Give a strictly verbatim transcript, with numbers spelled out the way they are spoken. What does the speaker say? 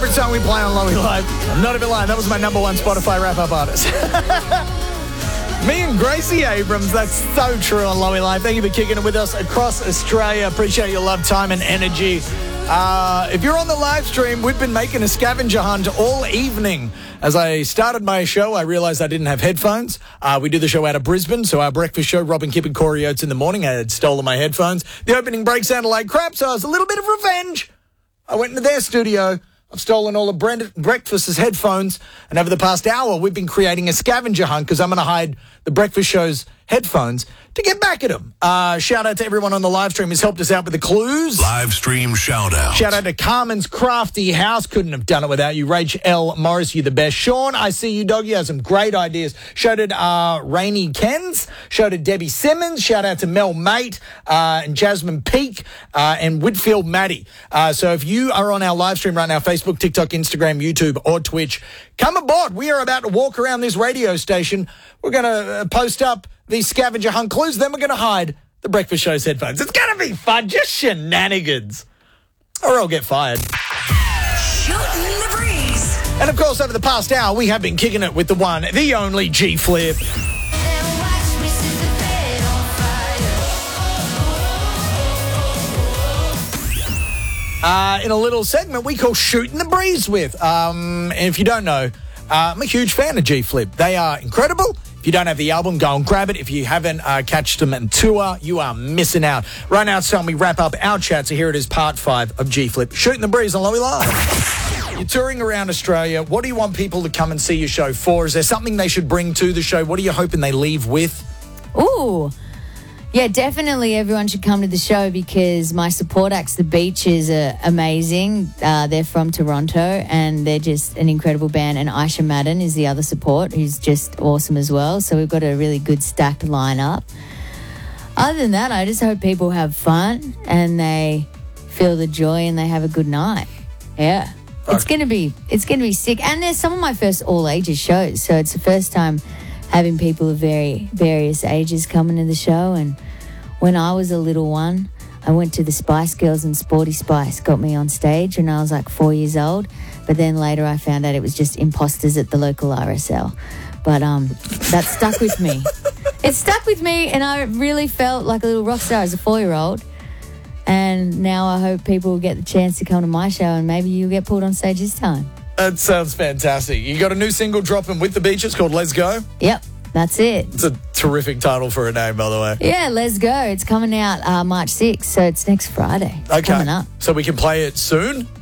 Every time we play on Lowy Live, I'm not even lying, that was my number one Spotify wrap-up artist. Me and Gracie Abrams, that's so true on Lowy Live. Thank you for kicking it with us across Australia. Appreciate your love, time and energy. Uh, if you're on the live stream, we've been making a scavenger hunt all evening. As I started my show, I realised I didn't have headphones. Uh, we do the show out of Brisbane, so our breakfast show, Robin Kipp and Corey Oates in the morning, I had stolen my headphones. The opening break sounded like crap, so it was a little bit of revenge. I went into their studio. I've stolen all of Brent- Breakfast's headphones, and over the past hour, we've been creating a scavenger hunt because I'm going to hide the Breakfast Show's headphones to get back at them. Uh, shout out to everyone on the live stream who's helped us out with the clues. Live stream shout out. Shout out to Carmen's Crafty House. Couldn't have done it without you. Rach L. Morris, you the best. Sean, I see you, dog. You have some great ideas. Shout out to uh, Rainy Kens. Shout out to Debbie Simmons. Shout out to Mel Mate uh, and Jasmine Peak uh, and Whitfield Maddie. Uh, so if you are on our live stream right now, Facebook, TikTok, Instagram, YouTube, or Twitch, come aboard. We are about to walk around this radio station. We're going to post up these scavenger hunt clues, then we're going to hide the Breakfast Show's headphones. It's going to be fun, just shenanigans. Or I'll get fired. Shooting the breeze. And of course, over the past hour, we have been kicking it with the one, the only G-Flip. Uh, in a little segment we call Shooting the Breeze with. Um, and if you don't know, uh, I'm a huge fan of G-Flip. They are incredible. If you don't have the album, go and grab it. If you haven't uh, catched them on tour, you are missing out. Right now, it's time we wrap up our chat. So here it is, part five of G-Flip. Shooting the Breeze on Lowy Live. You're touring around Australia. What do you want people to come and see your show for? Is there something they should bring to the show? What are you hoping they leave with? Ooh. Yeah, definitely everyone should come to the show because my support acts, The Beaches, are amazing. Uh, they're from Toronto and they're just an incredible band. And Aisha Madden is the other support who's just awesome as well. So we've got a really good stacked lineup. Other than that, I just hope people have fun and they feel the joy and they have a good night. Yeah. Okay. It's gonna be it's gonna be sick. And there's some of my first all ages shows. So it's the first time having people of very various ages coming to the show. And when I was a little one, I went to the Spice Girls and Sporty Spice got me on stage when I was like four years old. But then later I found out it was just imposters at the local R S L. But um, that stuck with me. It stuck with me and I really felt like a little rock star as a four-year-old. And now I hope people will get the chance to come to my show and maybe you'll get pulled on stage this time. That sounds fantastic. You got a new single dropping with The Beaches called Let's Go? Yep, that's it. It's a terrific title for a name, by the way. Yeah, Let's Go. It's coming out uh, March sixth, so it's next Friday. It's okay. coming up. So we can play it soon?